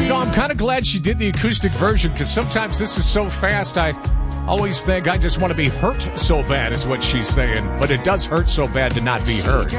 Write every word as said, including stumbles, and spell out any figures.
No, I'm kind of glad she did the acoustic version because sometimes this is so fast. I always think I just want to be hurt so bad is what she's saying. But it does hurt so bad to not be heard.